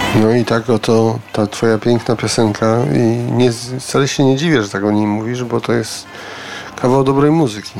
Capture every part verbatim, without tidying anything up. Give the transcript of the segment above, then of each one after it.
No i tak oto ta twoja piękna piosenka i nie, wcale się nie dziwię, że tak o niej mówisz, bo to jest kawał dobrej muzyki.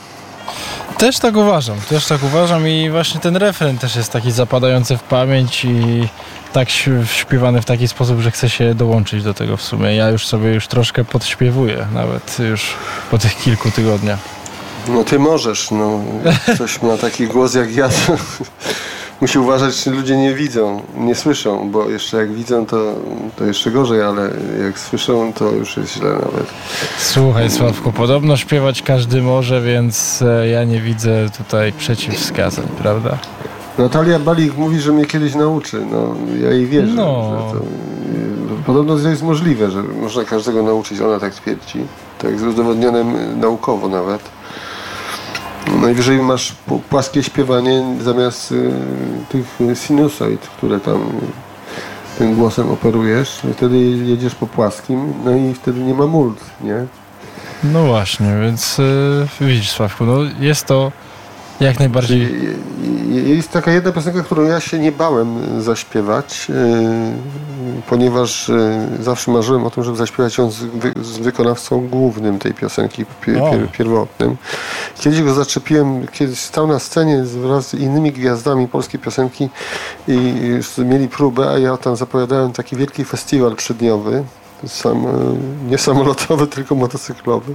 Też tak uważam, też tak uważam i właśnie ten refren też jest taki zapadający w pamięć i tak śpiewany w taki sposób, że chce się dołączyć do tego w sumie. Ja już sobie już troszkę podśpiewuję, nawet już po tych kilku tygodniach. No ty możesz, no. Ktoś ma taki głos jak ja, to musi uważać, czy ludzie nie widzą, nie słyszą, bo jeszcze jak widzą, to, to jeszcze gorzej, ale jak słyszą, to już jest źle nawet. Słuchaj, Sławku, podobno śpiewać każdy może, więc ja nie widzę tutaj przeciwwskazań, prawda? Natalia Balik mówi, że mnie kiedyś nauczy. No, ja jej wierzę. No. Że to, podobno to jest możliwe, że można każdego nauczyć. Ona tak twierdzi. Tak jest udowodnione naukowo nawet. Najwyżej masz płaskie śpiewanie zamiast y, tych sinusoid, które tam y, tym głosem operujesz. Wtedy jedziesz po płaskim, no i wtedy nie ma mult, nie? No właśnie, więc y, widzisz, Sławku, no jest to jak najbardziej... Jest taka jedna piosenka, którą ja się nie bałem zaśpiewać, yy, ponieważ yy, zawsze marzyłem o tym, żeby zaśpiewać ją z, wy, z wykonawcą głównym tej piosenki, pier, pier, pierwotnym. Kiedyś go zaczepiłem, kiedy stał na scenie wraz z innymi gwiazdami polskiej piosenki i mieli próbę, a ja tam zapowiadałem taki wielki festiwal trzydniowy, sam, nie samolotowy, tylko motocyklowy.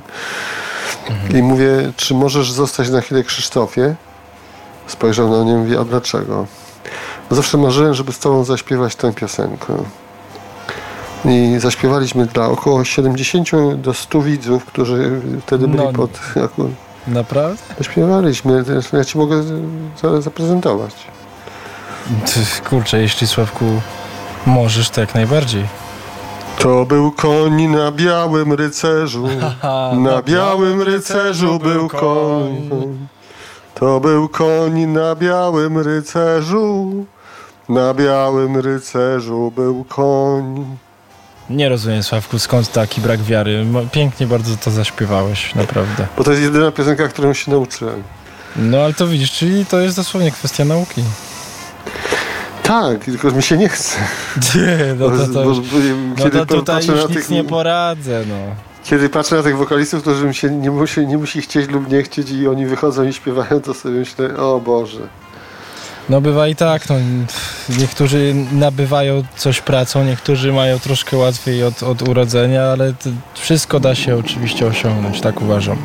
I mówię, czy możesz zostać na chwilę, Krzysztofie? Spojrzał na mnie i mówi, a dlaczego? Bo zawsze marzyłem, żeby z tobą zaśpiewać tę piosenkę. I zaśpiewaliśmy dla około siedemdziesiąt do stu widzów, którzy wtedy byli no, pod... Jako, naprawdę? Zaśpiewaliśmy. Ja ci mogę zaraz zaprezentować. Kurczę, jeśli, Sławku, możesz, to jak najbardziej. To był koń na białym rycerzu, na białym rycerzu był koń. To był koń na białym rycerzu, na białym rycerzu był koń. Nie rozumiem, Sławku, skąd taki brak wiary. Pięknie bardzo to zaśpiewałeś, naprawdę. Bo to jest jedyna piosenka, którą się nauczyłem. No ale to widzisz, czyli to jest dosłownie kwestia nauki. Tak, tylko mi się nie chce. Nie, no to, to, już, no to tutaj już nic tych, nie poradzę, no. Kiedy patrzę na tych wokalistów, którzy mi się nie musi, nie musi chcieć lub nie chcieć i oni wychodzą i śpiewają, to sobie myślę, o Boże. No bywa i tak, no. Niektórzy nabywają coś pracą, niektórzy mają troszkę łatwiej od, od urodzenia, ale wszystko da się oczywiście osiągnąć, tak uważam.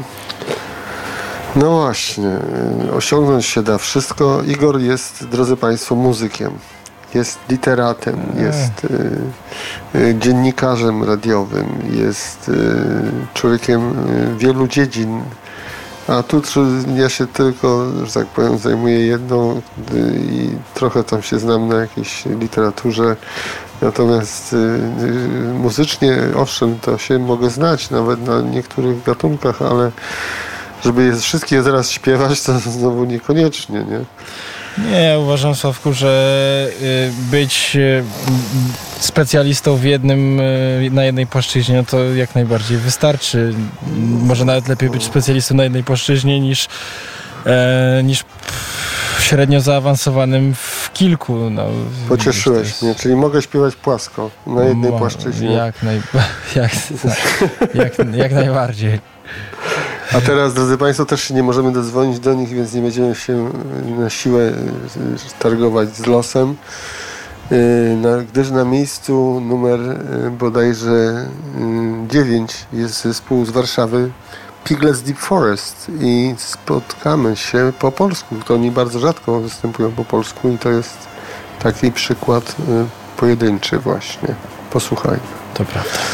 No właśnie, osiągnąć się da wszystko. Igor jest, drodzy Państwo, muzykiem. Jest literatem, eee. jest y, y, dziennikarzem radiowym, jest y, człowiekiem y, wielu dziedzin. A tu ja się tylko, że tak powiem, zajmuję jedną y, i trochę tam się znam na jakiejś literaturze. Natomiast y, y, muzycznie, owszem, to się mogę znać nawet na niektórych gatunkach, ale żeby je wszystkie zaraz śpiewać, to znowu niekoniecznie, nie? Nie, ja uważam, Sławku, że być specjalistą w jednym, na jednej płaszczyźnie, to jak najbardziej wystarczy. Może nawet lepiej być specjalistą na jednej płaszczyźnie niż, e, niż średnio zaawansowanym w kilku. No, pocieszyłeś jest... mnie, czyli mogę śpiewać płasko na jednej Mo, płaszczyźnie. Jak, naj, jak, jak, jak najbardziej. A teraz, drodzy Państwo, też się nie możemy dodzwonić do nich, więc nie będziemy się na siłę targować z losem, gdyż na miejscu numer bodajże dziewięć jest zespół z Warszawy Piglets Deep Forest i spotkamy się po polsku. To oni bardzo rzadko występują po polsku i to jest taki przykład pojedynczy właśnie. Posłuchajmy. To prawda.